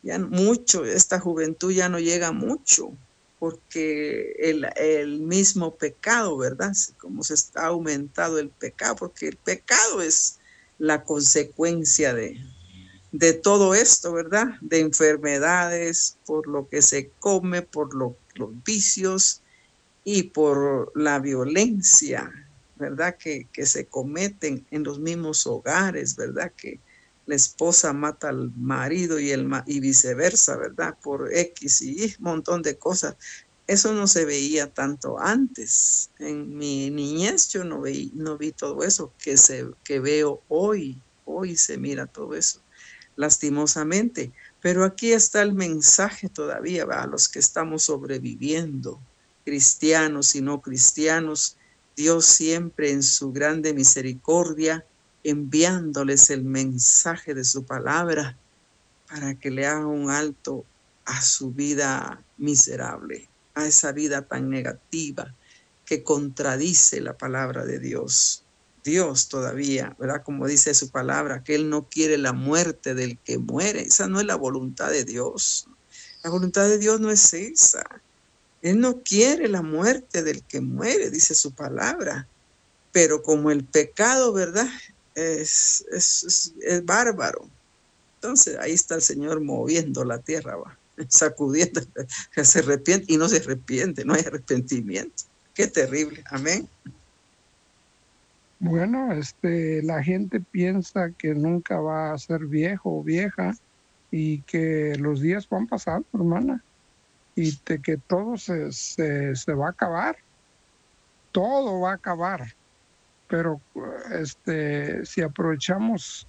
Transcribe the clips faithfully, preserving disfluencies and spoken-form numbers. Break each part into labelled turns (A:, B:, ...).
A: Ya mucho, esta juventud ya no llega mucho, porque el, el mismo pecado, ¿verdad? Como se está aumentado el pecado, porque el pecado es la consecuencia de, de todo esto, ¿verdad? De enfermedades, por lo que se come, por lo, los vicios y por la violencia, ¿verdad? Que, que se cometen en los mismos hogares, ¿verdad? Que la esposa mata al marido y, el, y viceversa, ¿verdad? Por X y un montón de cosas. Eso no se veía tanto antes. En mi niñez yo no vi, no vi todo eso que, se, que veo hoy. Hoy se mira todo eso, lastimosamente. Pero aquí está el mensaje todavía, ¿va? A los que estamos sobreviviendo, cristianos y no cristianos, Dios siempre en su grande misericordia, enviándoles el mensaje de su palabra para que le hagan un alto a su vida miserable, a esa vida tan negativa que contradice la palabra de Dios. Dios todavía, ¿verdad? Como dice su palabra, que Él no quiere la muerte del que muere. Esa no es la voluntad de Dios. La voluntad de Dios no es esa. Él no quiere la muerte del que muere, dice su palabra. Pero como el pecado, ¿verdad? Es, es, es, es bárbaro. Entonces ahí está el Señor moviendo la tierra, va, sacudiendo, que se arrepiente y no se arrepiente, no hay arrepentimiento. Qué terrible. Amén.
B: Bueno, este, la gente piensa que nunca va a ser viejo o vieja y que los días van pasando, hermana, y de que todo se, se, se va a acabar, todo va a acabar, pero este, si aprovechamos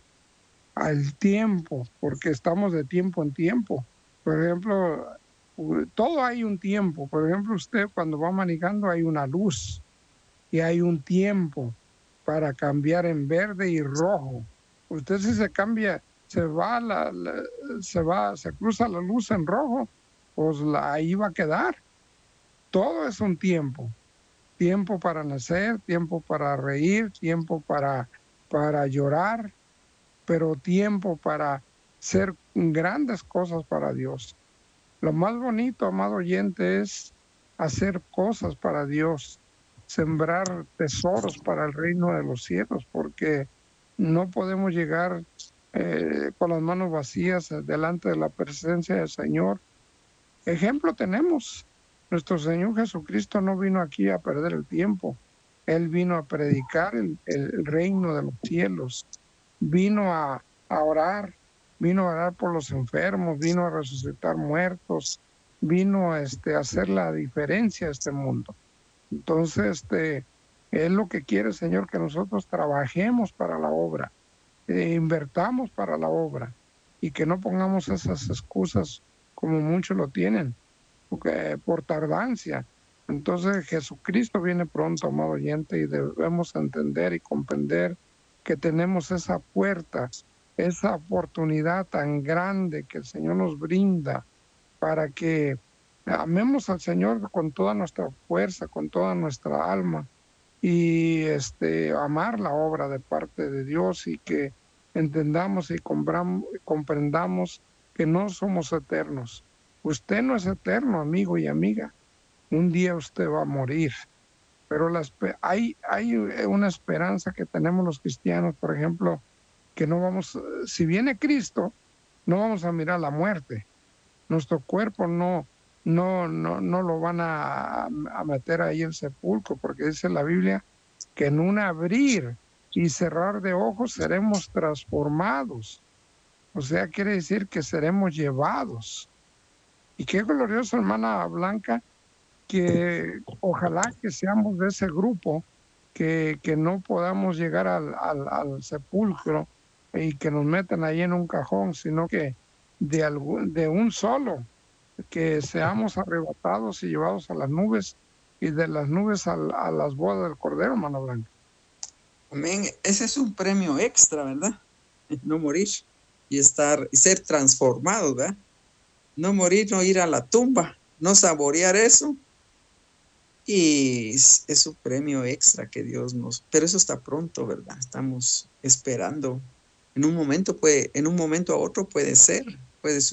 B: al tiempo, porque estamos de tiempo en tiempo, por ejemplo, todo hay un tiempo, por ejemplo, usted cuando va manejando hay una luz y hay un tiempo para cambiar en verde y rojo. Usted si se cambia, se va, la, la, se va, se cruza la luz en rojo, pues la, ahí va a quedar. Todo es un tiempo. Tiempo para nacer, tiempo para reír, tiempo para, para llorar, pero tiempo para hacer grandes cosas para Dios. Lo más bonito, amado oyente, es hacer cosas para Dios, sembrar tesoros para el reino de los cielos, porque no podemos llegar eh, con las manos vacías delante de la presencia del Señor. Ejemplo tenemos. Nuestro Señor Jesucristo no vino aquí a perder el tiempo. Él vino a predicar el, el reino de los cielos. Vino a, a orar, vino a orar por los enfermos, vino a resucitar muertos, vino este, a hacer la diferencia a este mundo. Entonces, este, es lo que quiere el Señor, que nosotros trabajemos para la obra, eh, invertamos para la obra y que no pongamos esas excusas como muchos lo tienen, porque, por tardancia. Entonces Jesucristo viene pronto, amado oyente, y debemos entender y comprender que tenemos esa puerta, esa oportunidad tan grande que el Señor nos brinda para que amemos al Señor con toda nuestra fuerza, con toda nuestra alma y este, amar la obra de parte de Dios y que entendamos y comprendamos que no somos eternos. Usted no es eterno, amigo y amiga. Un día usted va a morir, pero la, hay, hay una esperanza que tenemos los cristianos, por ejemplo, que no vamos, si viene Cristo, no vamos a mirar la muerte. Nuestro cuerpo no, no, no, no lo van a, a meter ahí en sepulcro, porque dice la Biblia que en un abrir y cerrar de ojos seremos transformados. O sea, quiere decir que seremos llevados. Y qué glorioso, hermana Blanca, que ojalá que seamos de ese grupo, que, que no podamos llegar al, al, al sepulcro y que nos metan ahí en un cajón, sino que de, algún, de un solo, que seamos arrebatados y llevados a las nubes y de las nubes a, a las bodas del Cordero, hermana Blanca.
A: Amén. Ese es un premio extra, ¿verdad? No morir y estar y ser transformados, ¿verdad? No morir, no ir a la tumba, no saborear eso. Y es, es un premio extra que Dios nos, pero eso está pronto, ¿verdad? Estamos esperando. En un momento puede, en un momento a otro puede ser, puede